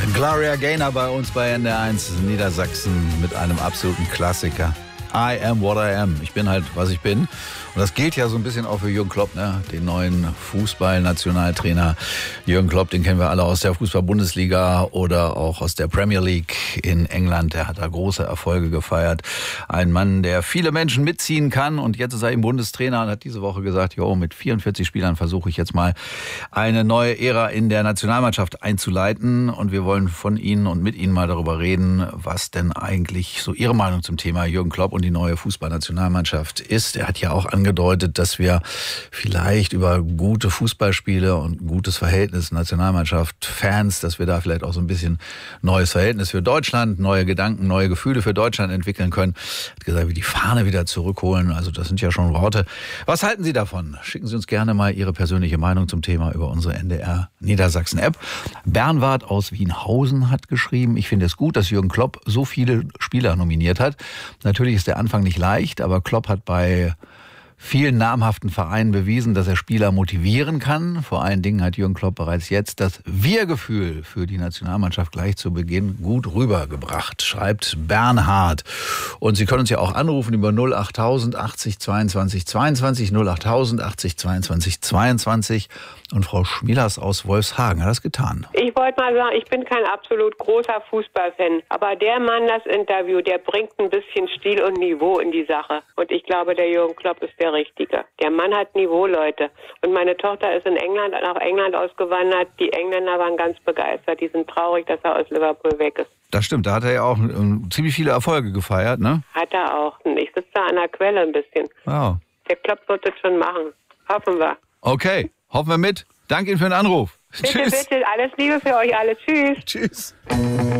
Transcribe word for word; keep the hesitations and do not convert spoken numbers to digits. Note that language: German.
Gloria Gaynor bei uns bei N D R eins Niedersachsen mit einem absoluten Klassiker. I am what I am. Ich bin halt, was ich bin. Und das gilt ja so ein bisschen auch für Jürgen Klopp, ne? Den neuen Fußball-Nationaltrainer. Jürgen Klopp, den kennen wir alle aus der Fußball-Bundesliga oder auch aus der Premier League in England. Der hat da große Erfolge gefeiert. Ein Mann, der viele Menschen mitziehen kann. Und jetzt ist er eben Bundestrainer und hat diese Woche gesagt, jo, mit vierundvierzig Spielern versuche ich jetzt mal eine neue Ära in der Nationalmannschaft einzuleiten. Und wir wollen von Ihnen und mit Ihnen mal darüber reden, was denn eigentlich so Ihre Meinung zum Thema Jürgen Klopp und die neue Fußballnationalmannschaft ist. Er hat ja auch angedeutet, dass wir vielleicht über gute Fußballspiele und ein gutes Verhältnis Nationalmannschaft, Fans, dass wir da vielleicht auch so ein bisschen neues Verhältnis für Deutschland, neue Gedanken, neue Gefühle für Deutschland entwickeln können. Er hat gesagt, wie die Fahne wieder zurückholen. Also das sind ja schon Worte. Was halten Sie davon? Schicken Sie uns gerne mal Ihre persönliche Meinung zum Thema über unsere N D R Niedersachsen App. Bernward aus Wienhausen hat geschrieben, ich finde es gut, dass Jürgen Klopp so viele Spieler nominiert hat. Natürlich ist der Anfang nicht leicht, aber Klopp hat bei vielen namhaften Vereinen bewiesen, dass er Spieler motivieren kann. Vor allen Dingen hat Jürgen Klopp bereits jetzt das Wir-Gefühl für die Nationalmannschaft gleich zu Beginn gut rübergebracht, schreibt Bernhard. Und Sie können uns ja auch anrufen über null achttausend achtzig zweiundzwanzig zweiundzwanzig, null achttausend achtzig zweiundzwanzig zweiundzwanzig. Und Frau Schmielers aus Wolfshagen hat das getan. Ich wollte mal sagen, ich bin kein absolut großer Fußballfan, aber der Mann, das Interview, der bringt ein bisschen Stil und Niveau in die Sache. Und ich glaube, der Jürgen Klopp ist der Richtige. Der Mann hat Niveau, Leute. Und meine Tochter ist in England, nach England ausgewandert. Die Engländer waren ganz begeistert. Die sind traurig, dass er aus Liverpool weg ist. Das stimmt, da hat er ja auch um, ziemlich viele Erfolge gefeiert, ne? Hat er auch. Ich sitze da an der Quelle ein bisschen. Wow. Der Klopp wird es schon machen. Hoffen wir. Okay, hoffen wir mit. Danke Ihnen für den Anruf. Bitte, Tschüss. bitte, alles Liebe für euch alle. Tschüss. Tschüss.